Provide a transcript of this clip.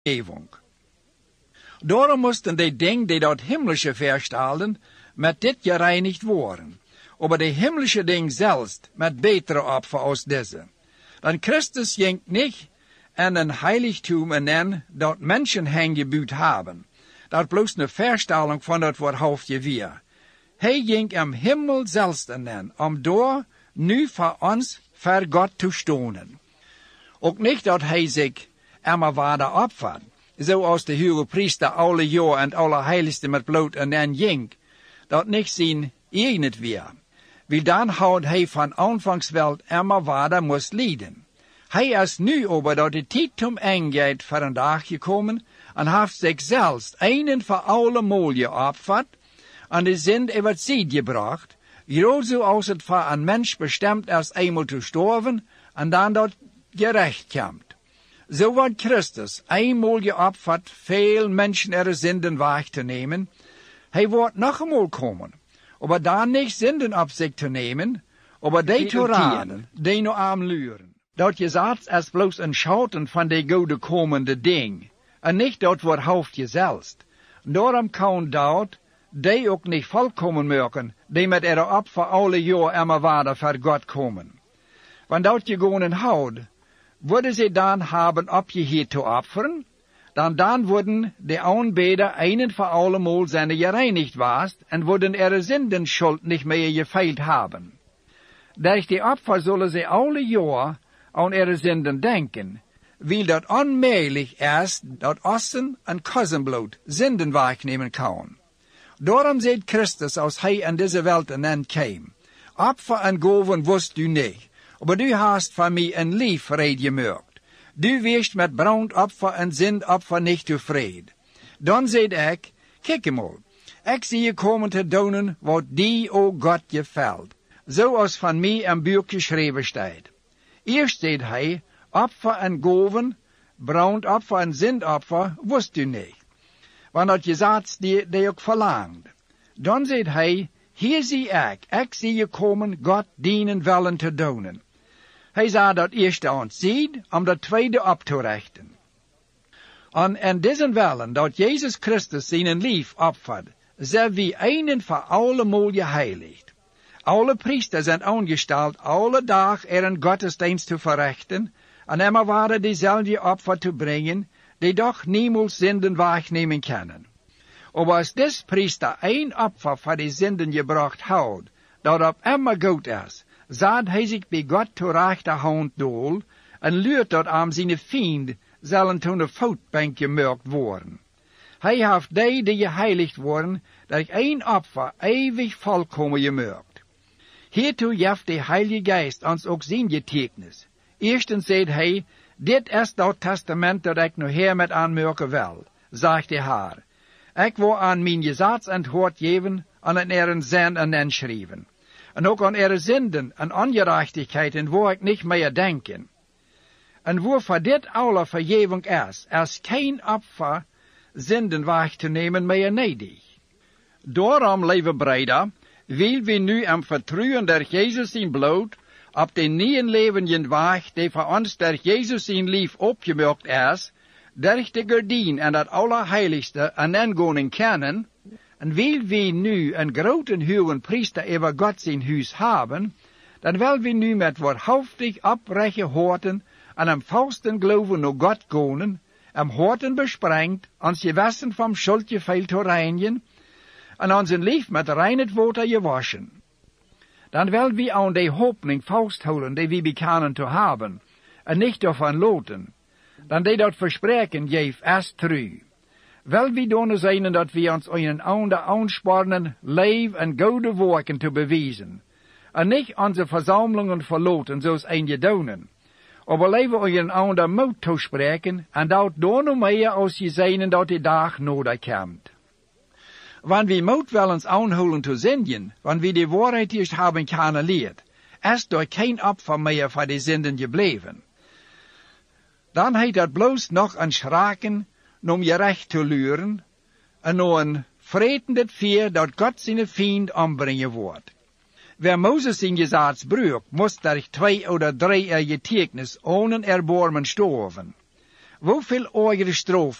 vergevung. Daarom moesten de dingen die dat himmlische verstelden, met dit gereinigd worden. Aber de himmlische ding zelfs met betere opfer als deze. Dan Christus ging niet en een heiligtum en dat mensen hen gebuut hebben. Dat bloos een verstelling van dat wat hoofdje weer. Hij ging am himmel zelfs en om door nu voor ons voor God te stonen. Ook niet dat hij zich immer waarde opvat, zoals de hoge priester alle jaar en alle heiligste met bloed en ging, dat niet zijn eigen weer. Wie dan houdt hij van aanvangsweld immer waarde moest lijden. Hij is nu over dat de tijd om aangeet voor een dag gekomen en heeft zichzelf een voor alle mooie opvat en de zin over ziet gebracht, zoals het voor een mens bestemd is eenmaal te sterven en dan dat gerecht komt. Zo wordt Christus eenmaal geopvat veel mensen er zinden weg te nemen. Hij wordt nog eenmaal komen, maar dan niet zinden op zich te nemen, maar die te raden, die nu aan luren. Dat je zegt is bloos een schouten van de goede komende ding, en niet dat wordt hoofd jezelf. Daarom kan dat die ook niet volkomen maken, die met erop voor alle jaar immer waarde voor God komen. Want dat je gewoon houdt, worden ze dan hebben opgeheerd te offeren, dan worden de aanbeder een voor allemaal zijn gereinigd was en worden er zindenschuld niet meer gefeild hebben. Durch die opfer zullen ze alle jaar aan er zinden denken, wil dat onmogelijk is dat ossen en kossenbloed zinden wegnemen kan. Daarom zegt Christus als hij in deze wereld en kwam, opfer en goven wist u niet, maar du hast van mij een lief red gemaakt. Du weest met brandopfer en zindopfer niet tevreden. Dan zei ik, kijk eenmaal, ik zie je komen te doen wat die o God gefällt, zoals van mij een boek geschreven staat. Eerst zei hij, opfer en goven, brandopfer en zindopfer wist u niet. Want dat je zat die ook verlangt. Dan zei hij, hier zie ik zie je komen God dienen willen te doen. Hij zei dat eerste ontziet om dat tweede op te richten. En deze willen dat Jezus Christus zijn lief opvat, zijn wie een voor allemaal geheiligd. Alle priesters zijn aangesteld alle dag er een godsdienst te verrichten, en immer waren diezelfde opfer te brengen, die doch niemals zinden wegnemen kunnen. Maar als des priester een opfer voor die zinden gebracht houdt, dat op immer goed is, zat hij zich bij God te rechterhand doel, en leert dat aan zijn vriend zullen toen een voetbank gemerkt worden. Hij heeft die geheiligd worden, dat een opfer eeuwig volkomen gemerkt. Hiertoe geeft de Heilige Geest ons ook zijn getuigenis. Eerstens zegt hij, dit is dat testament dat ik nu hiermet aanmerken wil, zegt de Heer. Ik wil aan mijn gezag antwoord geven en aan er zin en schrijven. En ook aan er zinden en ongerechtigheden wil ik niet meer denken. En waarvoor dit alle vergeving is geen opfer zinden weg te nemen meer nedig. Daarom, lieve breder, wil we nu am vertrouwen der Jezus zijn bloed op de nieuwe levende weg die voor ons der Jezus zijn lief opgemerkt is, durch de gordijn en dat allerheiligste en ingoning kennen, en wil we nu een grote hoge priester over God zijn huis hebben, dan wil we nu met waardhaftig oprechte horten en am vasten geloven naar God gaan, am horten besprengt, ons gewassen vom schuldje veel te reinigen, en onze lief met reinhet water gewaschen. Dan wil we aan de hoopning vasthouden die we bekennen te hebben, en niet ervan loten. Dan die dat verspreken geeft is trouw. Wil we doen zijn dat we ons een ander aansporen, leven en goede werken te bewijzen, en niet onze verzamelingen verloten zoals een gedonen. Maar leven we een ander moed toespreken, en dat door nog meer als je zijn dat die dag nodig komt. Want we moed wel eens aanhouden te zenden, want we de waarheid eerst hebben kunnen leerd, is door geen opfer meer voor de zinden gebleven. Dan heet dat bloos nog een schraken om je recht te luren, en nog een vretendet vier dat God zijn vriend ombrengen wordt. Waar Mozes zijn gezag broek, moest er 2 of 3 getuigenis ohne erbarmen sterven. Hoeveel oudere stroof